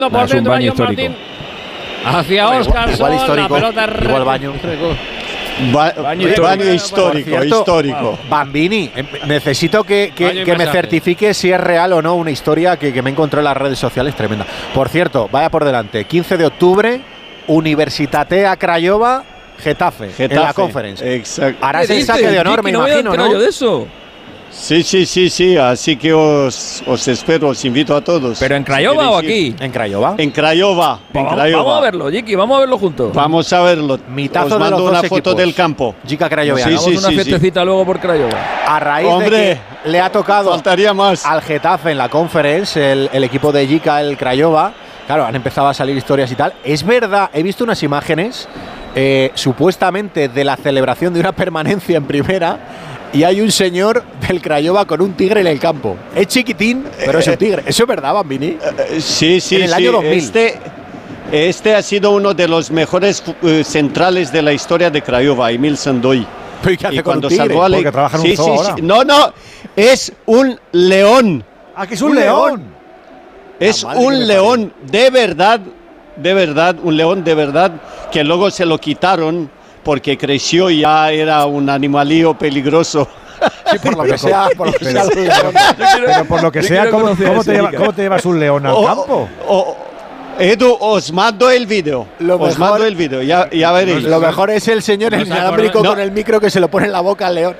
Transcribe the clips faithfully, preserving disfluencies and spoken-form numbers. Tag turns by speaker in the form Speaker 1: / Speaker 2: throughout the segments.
Speaker 1: Por
Speaker 2: es un
Speaker 1: dentro,
Speaker 2: baño
Speaker 1: John
Speaker 2: histórico.
Speaker 1: Martín hacia Oscar.
Speaker 3: Igual histórico,
Speaker 1: la pelota
Speaker 3: igual baño.
Speaker 4: Ba
Speaker 2: Baño
Speaker 4: baño
Speaker 2: histórico.
Speaker 4: histórico,
Speaker 3: Cierto,
Speaker 4: histórico.
Speaker 3: Bambini, eh, necesito que, que,
Speaker 1: Baño y
Speaker 3: que me
Speaker 1: masaje.
Speaker 3: certifique si es real o no una historia que, que me encontré en las redes sociales tremenda. Por cierto, vaya por delante, quince de octubre, Universitatea Craiova, Getafe, en la Conference.
Speaker 4: Exacto.
Speaker 3: Harás el saque de honor, me
Speaker 2: no
Speaker 3: imagino,
Speaker 2: ¿no?
Speaker 3: ¿no?
Speaker 2: yo de eso.
Speaker 4: Sí, sí, sí, sí. Así que os, os espero, os invito a todos.
Speaker 2: ¿Pero en
Speaker 4: Si
Speaker 2: Craiova o
Speaker 4: queréis ir.
Speaker 2: aquí?
Speaker 3: En Craiova.
Speaker 4: En Craiova. En
Speaker 2: Vamos,
Speaker 4: Craiova.
Speaker 2: vamos a verlo, Jiki, vamos a verlo juntos.
Speaker 4: Vamos a verlo.
Speaker 3: Mitazo
Speaker 4: os
Speaker 3: de
Speaker 4: mando
Speaker 3: los
Speaker 4: una
Speaker 3: dos
Speaker 4: foto
Speaker 3: equipos.
Speaker 4: del campo.
Speaker 3: Jica Crayoveana.
Speaker 4: Sí,
Speaker 2: Hagamos
Speaker 4: sí,
Speaker 2: una
Speaker 4: sí,
Speaker 2: fiestecita luego por Craiova.
Speaker 3: A raíz
Speaker 4: Hombre,
Speaker 3: de que le ha tocado
Speaker 4: Faltaría más.
Speaker 3: al Getafe en la Conference, el, el equipo de Jica, el Craiova, claro, han empezado a salir historias y tal. Es verdad, he visto unas imágenes eh, supuestamente de la celebración de una permanencia en primera y hay un señor del Craiova con un tigre en el campo. Es chiquitín, pero es un tigre. ¿Eso es verdad, Bambini?
Speaker 4: Eh, Sí, sí,
Speaker 3: En el
Speaker 4: sí.
Speaker 3: año dos mil.
Speaker 4: Este, este ha sido uno de los mejores eh, centrales de la historia de Craiova, Emil Sandoy.
Speaker 3: ¿Pero qué hace
Speaker 4: Y
Speaker 3: con
Speaker 4: cuando
Speaker 3: un tigre?
Speaker 4: salvó a
Speaker 5: Porque trabaja en un
Speaker 4: sí,
Speaker 5: zoo
Speaker 4: sí,
Speaker 5: ahora.
Speaker 4: sí. No, no, es un león.
Speaker 5: ¡Ah, que es un león!
Speaker 4: Es
Speaker 3: madre que me
Speaker 4: un león de verdad, de verdad, un león de verdad, que luego se lo quitaron porque creció y ya era un animalillo peligroso.
Speaker 3: Sí, por lo que sea, por lo que sea.
Speaker 5: Pero por lo que
Speaker 2: Yo
Speaker 5: sea,
Speaker 2: quiero
Speaker 5: ¿cómo,
Speaker 2: conocer
Speaker 5: cómo
Speaker 2: ese,
Speaker 5: te lleva-
Speaker 2: Jica.
Speaker 5: cómo te llevas un león al
Speaker 4: O-
Speaker 5: campo?
Speaker 4: o- Edu, os mando el vídeo.
Speaker 3: Lo
Speaker 4: Os
Speaker 3: mejor-
Speaker 4: mando el vídeo, ya, ya veréis.
Speaker 3: Lo mejor es el señor en
Speaker 1: No se
Speaker 3: inalámbrico
Speaker 4: acuerda-
Speaker 3: con
Speaker 4: no.
Speaker 3: el micro que se lo pone en la boca al león.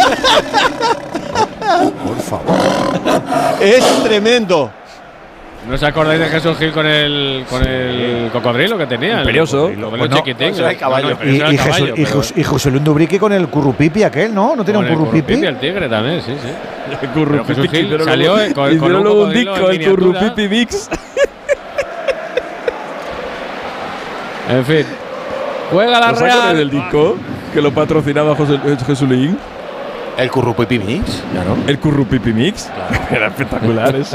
Speaker 5: Por favor.
Speaker 4: Es tremendo.
Speaker 1: ¿No os acordáis de Jesús Gil con el, con el cocodrilo que tenía?
Speaker 2: Imperioso.
Speaker 1: El cocodrilo
Speaker 5: Pues no,
Speaker 1: chiquitín.
Speaker 3: eso era el caballo.
Speaker 1: No, no, pero
Speaker 5: Y,
Speaker 1: eso era
Speaker 5: y
Speaker 1: el caballo,
Speaker 5: Jesús, y,
Speaker 1: pero-
Speaker 5: José, y José Luis Dubrique con el currupipi aquel, ¿no? ¿No tiene
Speaker 1: con
Speaker 5: un
Speaker 1: el
Speaker 5: currupipi?
Speaker 1: El tigre también, sí, sí.
Speaker 2: El
Speaker 1: Pero Jesús Gil
Speaker 2: hicieron
Speaker 1: salió
Speaker 2: luego-
Speaker 1: con- con
Speaker 2: hicieron
Speaker 1: un
Speaker 2: luego un
Speaker 1: cocodrilo
Speaker 2: disco,
Speaker 1: en
Speaker 2: el
Speaker 1: miniatura.
Speaker 2: Currupipi Mix.
Speaker 1: En fin. Juega la
Speaker 2: ¿Lo sacan
Speaker 1: Real.
Speaker 2: del disco? Que lo patrocinaba José eh, Jesulín.
Speaker 3: El Currupipi Mix, claro.
Speaker 2: El Currupipi Mix. Era espectacular eso.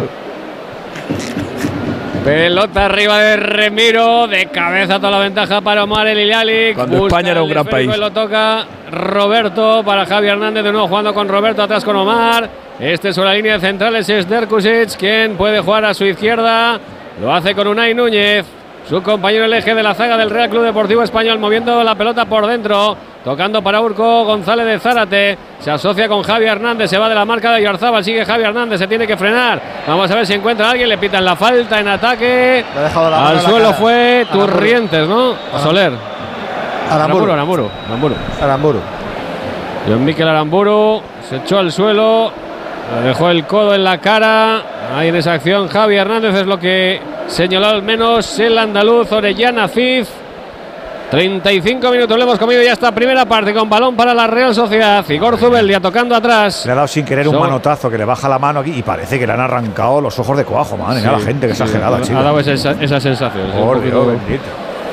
Speaker 1: Pelota arriba de Remiro, de cabeza toda la ventaja para Omar El Hilali.
Speaker 2: Cuando
Speaker 1: Busca
Speaker 2: España era un
Speaker 1: el
Speaker 2: gran
Speaker 1: esférico
Speaker 2: país.
Speaker 1: y lo toca Roberto para Javi Hernández, de nuevo jugando con Roberto, atrás con Omar. Este sobre la línea de centrales es Derkusic, quien puede jugar a su izquierda. Lo hace con Unai Núñez, su compañero el eje de la zaga del Real Club Deportivo Español, moviendo la pelota por dentro, tocando para Urco González de Zárate, se asocia con Javi Hernández, se va de la marca de Yarzábal, sigue Javi Hernández, se tiene que frenar, vamos a ver si encuentra a alguien, le pitan la falta en ataque,
Speaker 3: Le ha dejado la mano
Speaker 1: al
Speaker 3: en la
Speaker 1: suelo
Speaker 3: cara.
Speaker 1: fue
Speaker 3: Aramburu.
Speaker 1: Turrientes, ¿no? A Soler, Aramburu,
Speaker 3: Aramburu.
Speaker 1: Aramburu, Aramburu.
Speaker 3: Aramburu.
Speaker 1: John Mikel Aramburu se echó al suelo, le dejó el codo en la cara. Ahí en esa acción Javi Hernández es lo que señaló al menos el andaluz Orellana Cid. treinta y cinco minutos le hemos comido ya esta primera parte con balón para la Real Sociedad. Igor Zubeldia tocando atrás.
Speaker 5: Le ha dado sin querer un
Speaker 1: So-
Speaker 5: manotazo que le baja la mano aquí y parece que le han arrancado los ojos de cuajo, madre mía, la gente que exagerada,
Speaker 1: ha
Speaker 5: chico.
Speaker 1: dado esa, esa sensación. sí, un
Speaker 5: Por
Speaker 1: poquito.
Speaker 5: Dios bendito.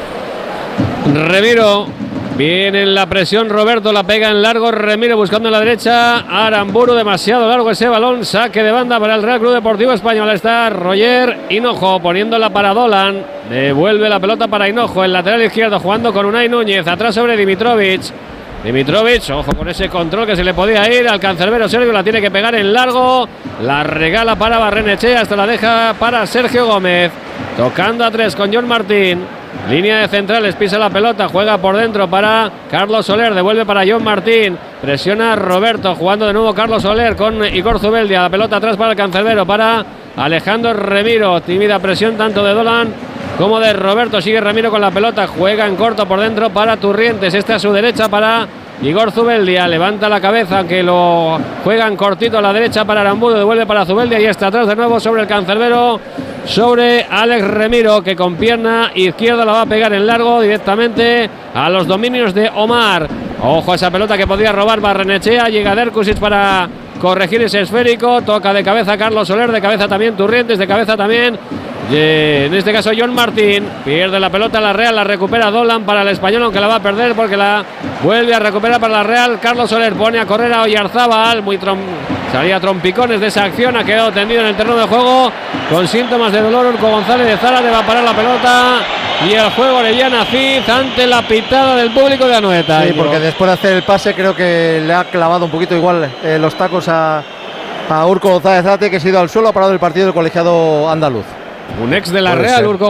Speaker 1: Remiro, viene en la presión Roberto, la pega en largo, Remiro buscando en la derecha, Aramburu, demasiado largo ese balón, saque de banda para el Real Club Deportivo Español. Está Roger Hinojo poniéndola para Dolan, devuelve la pelota para Hinojo, el lateral izquierdo jugando con Unai Núñez, atrás sobre Dimitrovic. Dimitrovic, ojo con ese control que se le podía ir al cancerbero Sergio, la tiene que pegar en largo, la regala para Barrenechea, hasta la deja para Sergio Gómez, tocando a tres con John Martín, línea de centrales, pisa la pelota, juega por dentro para Carlos Soler, devuelve para John Martín, presiona Roberto, jugando de nuevo Carlos Soler con Igor Zubeldia, la pelota atrás para el cancerbero, para Alejandro Remiro, tímida presión tanto de Dolan como de Roberto, sigue Ramiro con la pelota, juega en corto por dentro para Turrientes, este a su derecha para Igor Zubeldia, levanta la cabeza que lo juega en cortito a la derecha para Aramburu, devuelve para Zubeldia y está atrás de nuevo sobre el cancerbero, sobre Alex Remiro, que con pierna izquierda la va a pegar en largo directamente a los dominios de Omar. Ojo a esa pelota que podía robar Barrenechea, llega Derkusic para corregir ese esférico, toca de cabeza Carlos Soler, de cabeza también Turrientes, de cabeza también eh, en este caso John Martín, pierde la pelota la Real, la recupera Dolan para el español, aunque la va a perder porque la vuelve a recuperar para la Real. Carlos Soler pone a correr a Oyarzábal, muy trom salía trompicones de esa acción, ha quedado tendido en el terreno de juego con síntomas de dolor. Urco González de Zárate va a parar la pelota y el juego Orellana Cid ante la pitada del público de Anoeta.
Speaker 6: Sí, porque después de hacer el pase creo que le ha clavado un poquito igual eh, los tacos a, a Urco González Zárate, que se ha ido al suelo, ha parado el partido del colegiado andaluz.
Speaker 1: Un ex de la
Speaker 5: Puede
Speaker 1: Real,
Speaker 5: ser.
Speaker 1: Urco